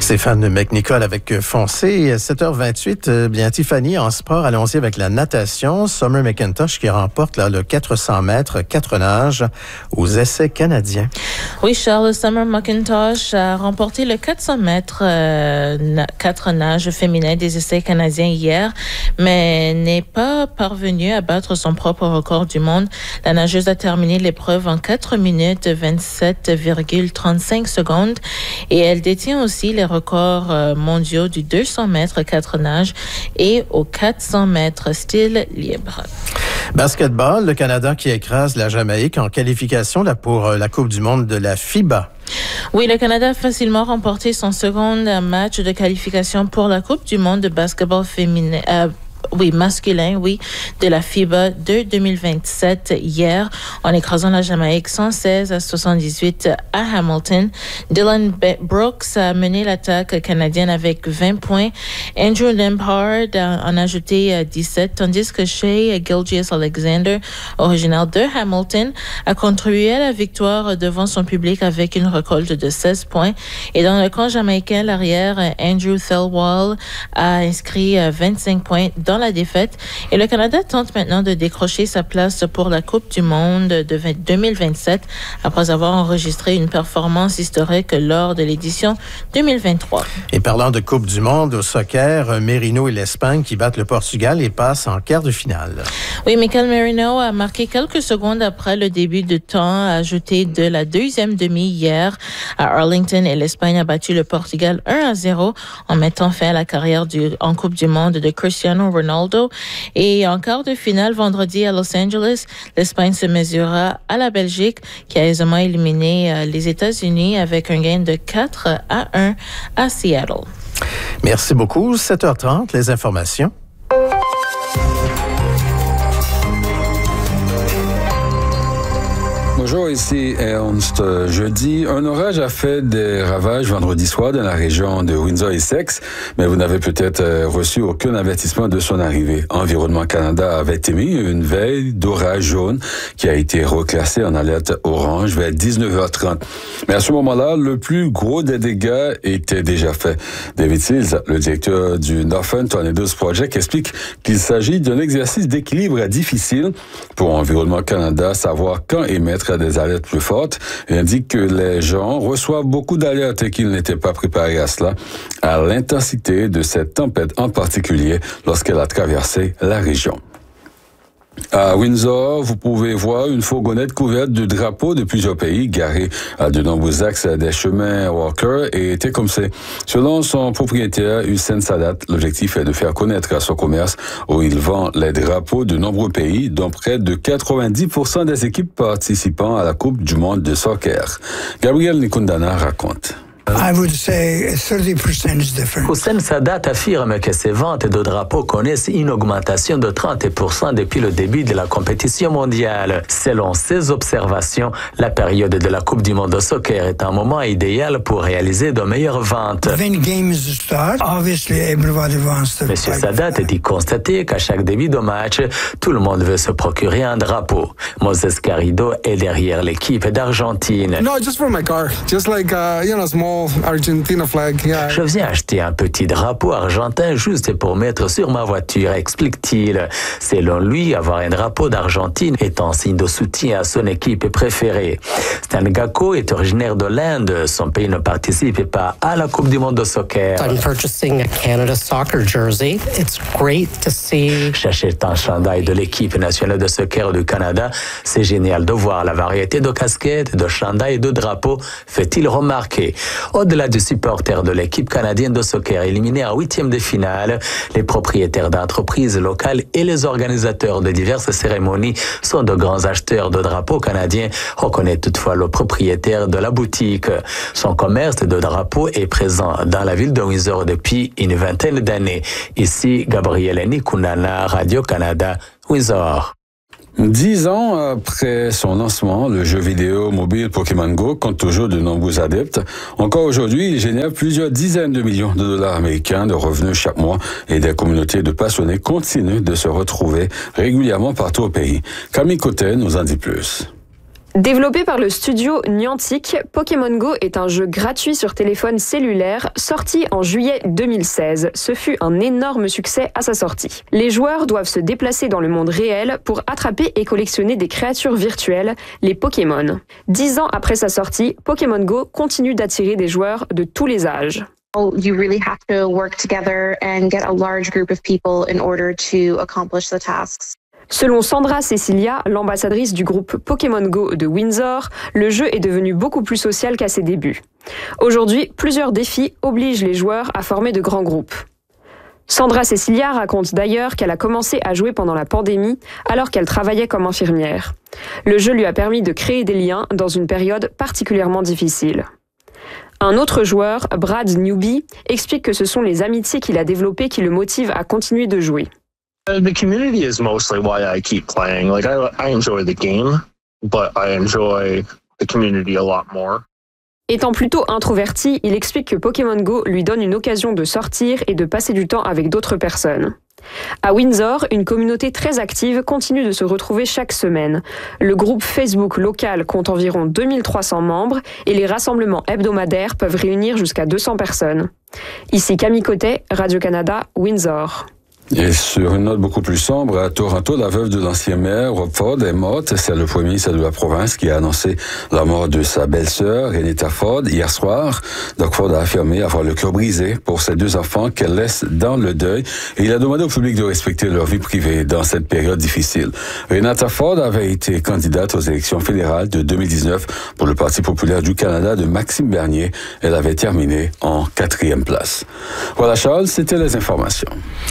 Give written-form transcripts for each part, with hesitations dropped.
Stéphane McNicol avec Foncé. 7h28, bien Tiffany, en sport, allons-y avec la natation. Summer McIntosh qui remporte le 400 mètres 4 nages aux essais canadiens. Oui, Charles, Summer McIntosh a remporté le 400 mètres 4 nages féminin des essais canadiens hier, mais n'est pas parvenue à battre son propre record du monde. La nageuse a terminé l'épreuve en 4 minutes 27,35 secondes et elle détient aussi les records mondiaux du 200 mètres 4 nages et au 400 mètres style libre. Basketball, le Canada qui écrase la Jamaïque en qualification pour la Coupe du monde de la FIBA. Oui, le Canada a facilement remporté son second match de qualification pour la Coupe du monde de basketball féminin. Masculin, de la FIBA de 2027 hier, en écrasant la Jamaïque 116-78 à Hamilton. Dylan Brooks a mené l'attaque canadienne avec 20 points. Andrew Limpard en a ajouté 17, tandis que Shea Gilgeous-Alexander, originaire de Hamilton, a contribué à la victoire devant son public avec une récolte de 16 points. Et dans le camp jamaïcain, l'arrière, Andrew Thelwall a inscrit 25 points dans la défaite et le Canada tente maintenant de décrocher sa place pour la Coupe du monde de 2027 après avoir enregistré une performance historique lors de l'édition 2023. Et parlant de Coupe du monde au soccer, Merino et l'Espagne qui battent le Portugal et passent en quart de finale. Oui, Michael Merino a marqué quelques secondes après le début de temps ajouté de la deuxième demi hier à Arlington et l'Espagne a battu le Portugal 1-0 en mettant fin à la carrière en Coupe du monde de Cristiano Ronaldo. Et en quart de finale, vendredi à Los Angeles, l'Espagne se mesurera à la Belgique qui a aisément éliminé les États-Unis avec un gain de 4-1 à Seattle. Merci beaucoup. 7h30, les informations. Bonjour, ici Ernst. Jeudi, un orage a fait des ravages vendredi soir dans la région de Windsor-Essex, mais vous n'avez peut-être reçu aucun avertissement de son arrivée. Environnement Canada avait émis une veille d'orage jaune qui a été reclassée en alerte orange vers 19h30. Mais à ce moment-là, le plus gros des dégâts était déjà fait. David Seals, le directeur du Northern Tornadoes Project, explique qu'il s'agit d'un exercice d'équilibre difficile pour Environnement Canada, savoir quand émettre des alertes plus fortes et indique que les gens reçoivent beaucoup d'alertes et qu'ils n'étaient pas préparés à cela, à l'intensité de cette tempête en particulier lorsqu'elle a traversé la région. À Windsor, vous pouvez voir une fourgonnette couverte de drapeaux de plusieurs pays garée à de nombreux axes des chemins Walker et Tecumseh. Selon son propriétaire, Hussein Sadat, l'objectif est de faire connaître à son commerce où il vend les drapeaux de nombreux pays, dont près de 90% des équipes participant à la Coupe du monde de soccer. Gabriel Nikundana raconte. I would say 30% is different. Hussein Sadat affirme que ses ventes de drapeaux connaissent une augmentation de 30% depuis le début de la compétition mondiale. Selon ses observations, la période de la Coupe du monde de soccer est un moment idéal pour réaliser de meilleures ventes. When games start, obviously everybody wants to. Monsieur Sadat dit constater qu'à chaque début de match, tout le monde veut se procurer un drapeau. Moses Garrido est derrière l'équipe d'Argentine. No, just for my car. Just like, small Argentina flag. Yeah. Je viens acheter un petit drapeau argentin juste pour mettre sur ma voiture, explique-t-il. Selon lui, avoir un drapeau d'Argentine est un signe de soutien à son équipe préférée. Stan Gakko est originaire de l'Inde. Son pays ne participe pas à la Coupe du monde de soccer. I'm purchasing a Canada soccer jersey. It's great to see. J'achète un chandail de l'équipe nationale de soccer du Canada. C'est génial de voir la variété de casquettes, de chandails et de drapeaux, fait-il remarquer. Au-delà des supporters de l'équipe canadienne de soccer éliminée en huitième de finale, les propriétaires d'entreprises locales et les organisateurs de diverses cérémonies sont de grands acheteurs de drapeaux canadiens, reconnaît toutefois le propriétaire de la boutique. Son commerce de drapeaux est présent dans la ville de Windsor depuis une vingtaine d'années. Ici, Gabriel Nikunana, Radio-Canada, Windsor. 10 ans après son lancement, le jeu vidéo mobile Pokémon Go compte toujours de nombreux adeptes. Encore aujourd'hui, il génère plusieurs dizaines de millions de dollars américains de revenus chaque mois et des communautés de passionnés continuent de se retrouver régulièrement partout au pays. Camille Cotet nous en dit plus. Développé par le studio Niantic, Pokémon Go est un jeu gratuit sur téléphone cellulaire sorti en juillet 2016. Ce fut un énorme succès à sa sortie. Les joueurs doivent se déplacer dans le monde réel pour attraper et collectionner des créatures virtuelles, les Pokémon. 10 ans après sa sortie, Pokémon Go continue d'attirer des joueurs de tous les âges. You really have to work together and get a large group of people in order to accomplish the tasks. Selon Sandra Cecilia, l'ambassadrice du groupe Pokémon Go de Windsor, le jeu est devenu beaucoup plus social qu'à ses débuts. Aujourd'hui, plusieurs défis obligent les joueurs à former de grands groupes. Sandra Cecilia raconte d'ailleurs qu'elle a commencé à jouer pendant la pandémie alors qu'elle travaillait comme infirmière. Le jeu lui a permis de créer des liens dans une période particulièrement difficile. Un autre joueur, Brad Newby, explique que ce sont les amitiés qu'il a développées qui le motivent à continuer de jouer. The community is mostly why I keep playing. Like I enjoy the game, but I enjoy the community a lot more. Étant plutôt introverti, il explique que Pokémon Go lui donne une occasion de sortir et de passer du temps avec d'autres personnes. À Windsor, une communauté très active continue de se retrouver chaque semaine. Le groupe Facebook local compte environ 2300 membres et les rassemblements hebdomadaires peuvent réunir jusqu'à 200 personnes. Ici Camille Cotet, Radio-Canada, Windsor. Et sur une note beaucoup plus sombre, à Toronto, la veuve de l'ancien maire, Rob Ford, est morte. C'est le premier ministre de la province qui a annoncé la mort de sa belle-sœur, Renita Ford, hier soir. Doug Ford a affirmé avoir le cœur brisé pour ses 2 enfants qu'elle laisse dans le deuil. Et il a demandé au public de respecter leur vie privée dans cette période difficile. Renita Ford avait été candidate aux élections fédérales de 2019 pour le Parti populaire du Canada de Maxime Bernier. Elle avait terminé en 4e place. Voilà, Charles, c'était les informations.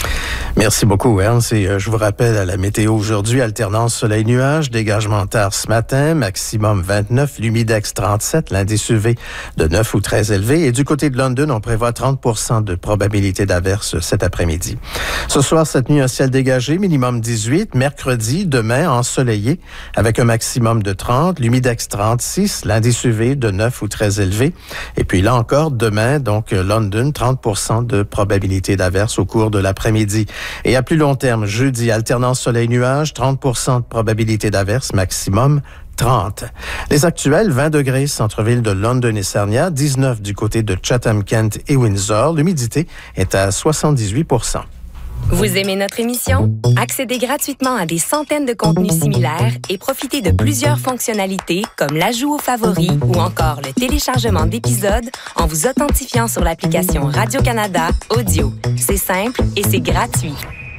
Merci beaucoup, Ernst. Et je vous rappelle à la météo aujourd'hui, alternance soleil-nuage, dégagement tard ce matin, maximum 29, l'humidex 37, l'indice UV de 9 ou très élevé. Et du côté de London, on prévoit 30% de probabilité d'averse cet après-midi. Ce soir, cette nuit, un ciel dégagé, minimum 18. Mercredi, demain, ensoleillé, avec un maximum de 30, l'humidex 36, l'indice UV de 9 ou très élevé. Et puis là encore, demain, donc London, 30% de probabilité d'averse au cours de l'après-midi. Et à plus long terme, jeudi, alternance soleil-nuage, 30% de probabilité d'averse, maximum 30. Les actuels, 20 degrés, centre-ville de London et Sarnia, 19 du côté de Chatham-Kent et Windsor. L'humidité est à 78%. Vous aimez notre émission? Accédez gratuitement à des centaines de contenus similaires et profitez de plusieurs fonctionnalités comme l'ajout aux favoris ou encore le téléchargement d'épisodes en vous authentifiant sur l'application Radio-Canada Audio. C'est simple et c'est gratuit.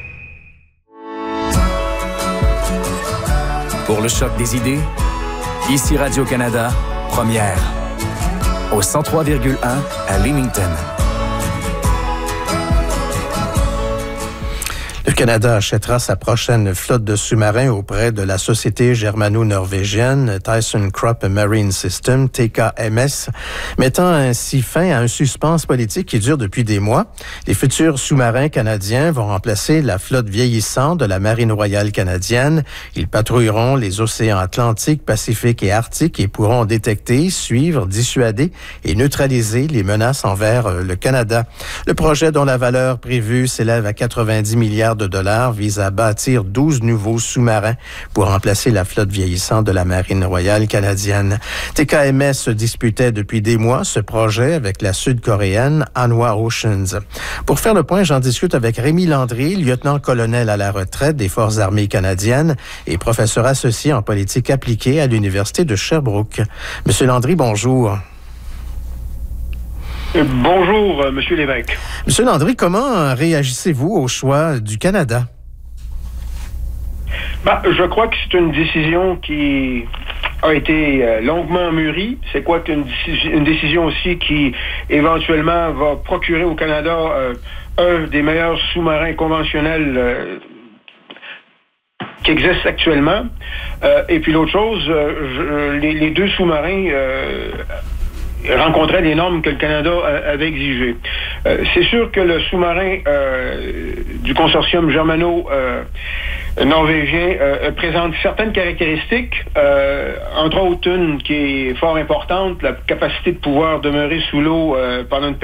Pour le choc des idées, ici Radio-Canada, première. Au 103,1 à Leamington. Le Canada achètera sa prochaine flotte de sous-marins auprès de la société germano-norvégienne ThyssenKrupp Marine System, TKMS, mettant ainsi fin à un suspense politique qui dure depuis des mois. Les futurs sous-marins canadiens vont remplacer la flotte vieillissante de la Marine royale canadienne. Ils patrouilleront les océans Atlantique, Pacifique et Arctique et pourront détecter, suivre, dissuader et neutraliser les menaces envers le Canada. Le projet, dont la valeur prévue s'élève à 90 milliards de dollars, vise à bâtir 12 nouveaux sous-marins pour remplacer la flotte vieillissante de la Marine royale canadienne. TKMS se disputait depuis des mois ce projet avec la sud-coréenne Hanwha Oceans. Pour faire le point, j'en discute avec Rémi Landry, lieutenant-colonel à la retraite des Forces armées canadiennes et professeur associé en politique appliquée à l'Université de Sherbrooke. Monsieur Landry, bonjour. Bonjour, Monsieur Lévesque. Monsieur Landry, comment réagissez-vous au choix du Canada? Je crois que c'est une décision qui a été longuement mûrie. C'est quoi qu'une décision aussi qui, éventuellement, va procurer au Canada un des meilleurs sous-marins conventionnels qui existent actuellement. Et puis l'autre chose, les 2 sous-marins rencontrait des normes que le Canada avait exigées. C'est sûr que le sous-marin du consortium germano-norvégien présente certaines caractéristiques, entre autres une qui est fort importante, la capacité de pouvoir demeurer sous l'eau pendant une